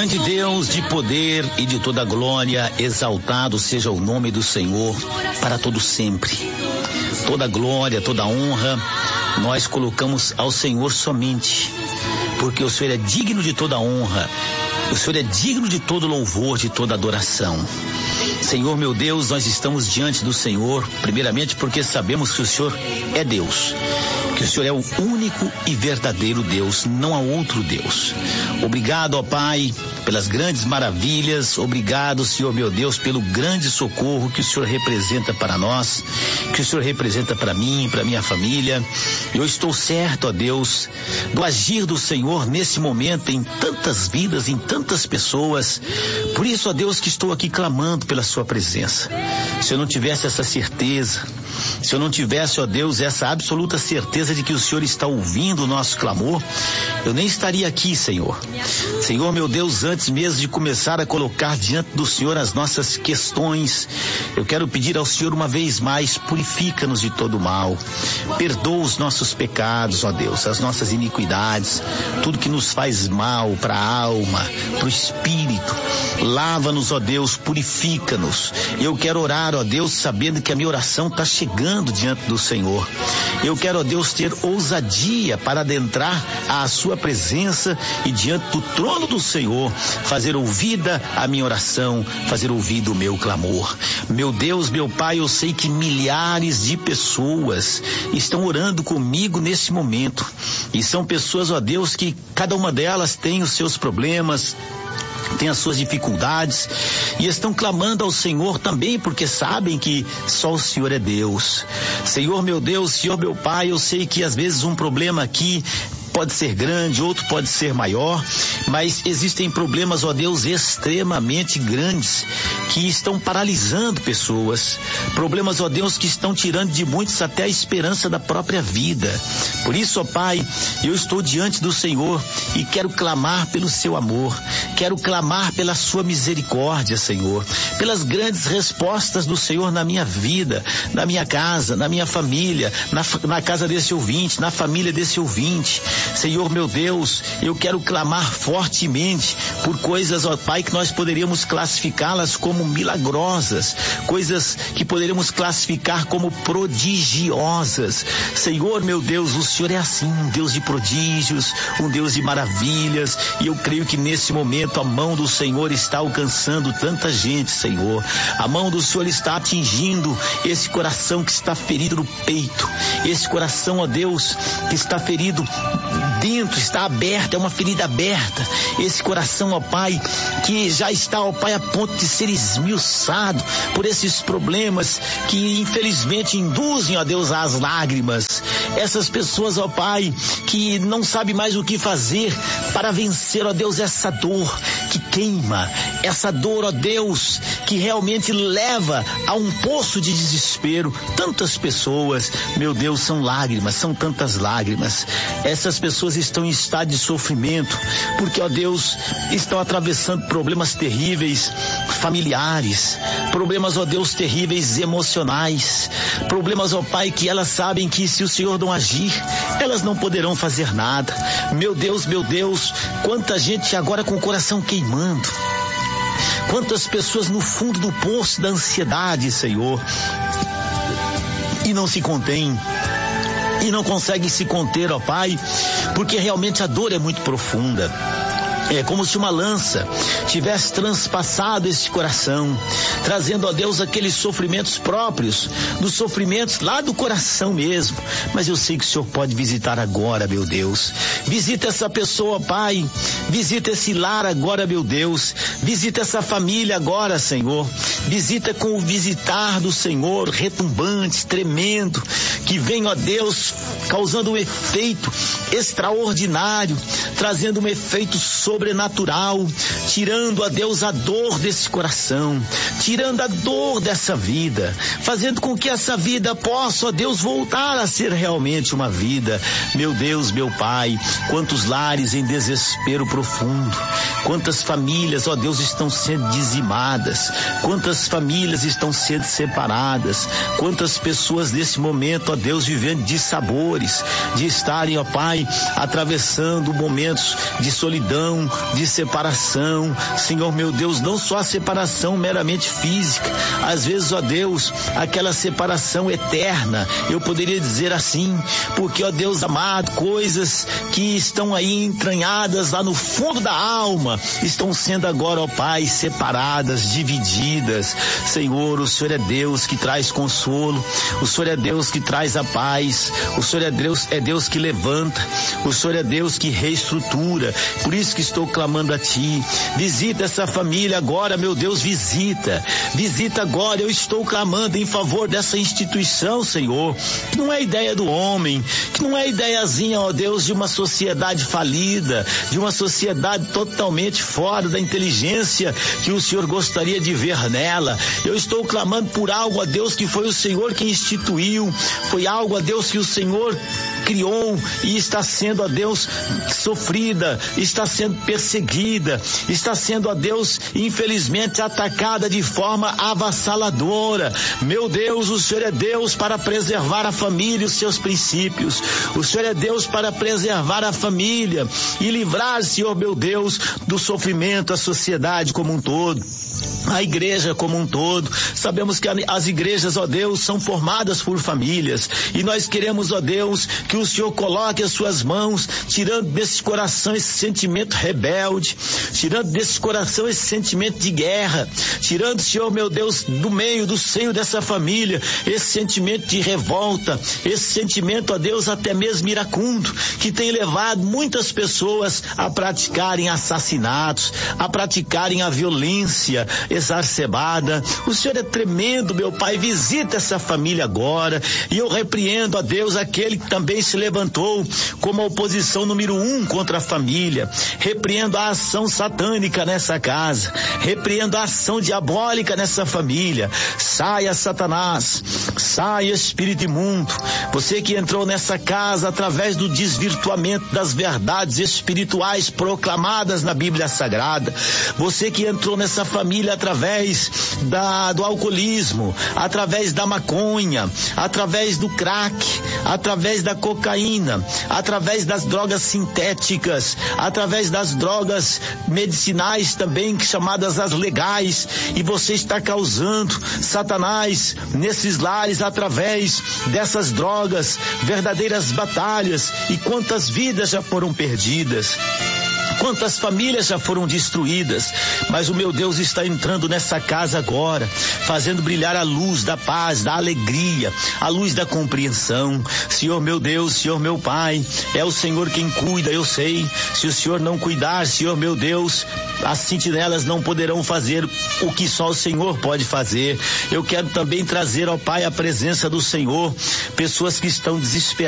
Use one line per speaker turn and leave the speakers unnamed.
Grande Deus de poder e de toda glória, exaltado seja o nome do Senhor para todo sempre. Toda glória, toda honra, nós colocamos ao Senhor somente, porque o Senhor é digno de toda honra, o Senhor é digno de todo louvor, de toda adoração. Senhor meu Deus, nós estamos diante do Senhor, primeiramente porque sabemos que o Senhor é Deus, que o Senhor é o único e verdadeiro Deus, não há outro Deus. Obrigado, ó Pai, pelas grandes maravilhas, obrigado, Senhor meu Deus, pelo grande socorro que o Senhor representa para nós, que o Senhor representa para mim, para minha família. Eu estou certo, ó Deus, do agir do Senhor nesse momento em tantas vidas, em tantas pessoas. Por isso, ó Deus, que estou aqui clamando pela sua presença. Se eu não tivesse essa certeza, se eu não tivesse, ó Deus, essa absoluta certeza de que o Senhor está ouvindo o nosso clamor, eu nem estaria aqui, Senhor. Senhor meu Deus, antes mesmo de começar a colocar diante do Senhor as nossas questões, eu quero pedir ao Senhor uma vez mais, purifica-nos de todo mal, perdoa os nossos pecados, ó Deus, as nossas iniquidades, tudo que nos faz mal para a alma, para o espírito. Lava-nos, ó Deus, purifica-nos. Eu quero orar, ó Deus, sabendo que a minha oração está chegando diante do Senhor. Eu quero, ó Deus, ter ousadia para adentrar à sua presença e diante do trono do Senhor, fazer ouvida a minha oração, fazer ouvido o meu clamor. Meu Deus, meu Pai, eu sei que milhares de pessoas estão orando comigo nesse momento. E são pessoas, ó Deus, que cada uma delas tem os seus problemas, tem as suas dificuldades e estão clamando ao Senhor também porque sabem que só o Senhor é Deus. Senhor meu Deus, Senhor meu Pai, eu sei que às vezes um problema aqui pode ser grande, outro pode ser maior, mas existem problemas, ó Deus, extremamente grandes que estão paralisando pessoas, problemas, ó Deus, que estão tirando de muitos até a esperança da própria vida. Por isso, ó Pai, eu estou diante do Senhor e quero clamar pelo seu amor, quero clamar pela sua misericórdia, Senhor, pelas grandes respostas do Senhor na minha vida, na minha casa, na minha família, na casa desse ouvinte, na família desse ouvinte. Senhor meu Deus, eu quero clamar fortemente por coisas, ó Pai, que nós poderíamos classificá-las como milagrosas, coisas que poderíamos classificar como prodigiosas. Senhor meu Deus, o Senhor é assim, um Deus de prodígios, um Deus de maravilhas, e eu creio que nesse momento a mão do Senhor está alcançando tanta gente, Senhor. A mão do Senhor está atingindo esse coração que está ferido no peito, esse coração, ó Deus, que está ferido dentro, está aberto, é uma ferida aberta, esse coração, ó Pai, que já está, ó Pai, a ponto de ser esmiuçado por esses problemas que infelizmente induzem, ó Deus, às lágrimas. Essas pessoas, ó Pai, que não sabem mais o que fazer para vencer, ó Deus, essa dor que queima, essa dor, ó Deus, que realmente leva a um poço de desespero. Tantas pessoas, meu Deus, são lágrimas, são tantas lágrimas. Essas pessoas estão em estado de sofrimento, porque, ó Deus, estão atravessando problemas terríveis familiares, problemas, ó Deus, terríveis emocionais, problemas, ó Pai, que elas sabem que se o Senhor não agir, elas não poderão fazer nada. Meu Deus, quanta gente agora com o coração queimando, quantas pessoas no fundo do poço da ansiedade, Senhor, e não se contém, e não conseguem se conter, ó Pai, porque realmente a dor é muito profunda. É como se uma lança tivesse transpassado esse coração, trazendo a Deus aqueles sofrimentos próprios, dos sofrimentos lá do coração mesmo. Mas eu sei que o Senhor pode visitar agora, meu Deus. Visita essa pessoa, Pai. Visita esse lar agora, meu Deus. Visita essa família agora, Senhor. Visita com o visitar do Senhor, retumbante, tremendo, que vem, ó Deus, causando um efeito extraordinário, trazendo um efeito sobrenatural, tirando, ó Deus, a dor desse coração, tirando a dor dessa vida, fazendo com que essa vida possa, ó Deus, voltar a ser realmente uma vida. Meu Deus, meu Pai, quantos lares em desespero profundo, quantas famílias, ó Deus, estão sendo dizimadas, quantas famílias estão sendo separadas, quantas pessoas nesse momento, ó Deus, vivendo dissabores, de estarem, ó Pai, atravessando momentos de solidão, situação de separação, Senhor meu Deus, não só a separação meramente física, às vezes, ó Deus, aquela separação eterna, eu poderia dizer assim, porque, ó Deus amado, coisas que estão aí entranhadas lá no fundo da alma, estão sendo agora, ó Pai, separadas, divididas. Senhor, o Senhor é Deus que traz consolo, o Senhor é Deus que traz a paz, o Senhor é Deus que levanta, o Senhor é Deus que reestrutura. Por isso que estou clamando a Ti, visita essa família agora, meu Deus, visita agora. Eu estou clamando em favor dessa instituição, Senhor, que não é ideia do homem, que não é ideiazinha, ó Deus, de uma sociedade falida, de uma sociedade totalmente fora da inteligência que o Senhor gostaria de ver nela. Eu estou clamando por algo, ó Deus, que foi o Senhor que instituiu, foi algo, ó Deus, que o Senhor criou e está sendo, ó Deus, sofrida, está sendo perseguida, está sendo, ó Deus, infelizmente atacada de forma avassaladora. Meu Deus, o Senhor é Deus para preservar a família e os seus princípios. O Senhor é Deus para preservar a família e livrar, Senhor meu Deus, do sofrimento, a sociedade como um todo, a igreja como um todo. Sabemos que as igrejas, ó Deus, são formadas por famílias e nós queremos, ó Deus, que o Senhor coloque as suas mãos, tirando desse coração esse sentimento rebelde, tirando desse coração esse sentimento de guerra, tirando, Senhor meu Deus, do meio, do seio dessa família, esse sentimento de revolta, esse sentimento, ó Deus, até mesmo iracundo, que tem levado muitas pessoas a praticarem assassinatos, a praticarem a violência exacerbada. O Senhor é tremendo, meu Pai, visita essa família agora, e eu repreendo, ó Deus, aquele que também se levantou como a oposição número 1 contra a família. Repreendo a ação satânica nessa casa, repreendo a ação diabólica nessa família. Saia, Satanás, saia, espírito imundo, você que entrou nessa casa através do desvirtuamento das verdades espirituais proclamadas na Bíblia Sagrada, você que entrou nessa família através do alcoolismo, através da maconha, através do crack, através da cocaína, através das drogas sintéticas, através das drogas medicinais também, chamadas as legais, e você está causando, Satanás, nesses lares, através dessas drogas, verdadeiras batalhas. E quantas vidas já foram perdidas, quantas famílias já foram destruídas, mas o meu Deus está entrando nessa casa agora, fazendo brilhar a luz da paz, da alegria, a luz da compreensão. Senhor meu Deus, Senhor meu Pai, é o Senhor quem cuida, eu sei. Se o Senhor não cuidar, Senhor meu Deus, as sentinelas não poderão fazer o que só o Senhor pode fazer. Eu quero também trazer, ó Pai, a presença do Senhor, pessoas que estão desesperadas,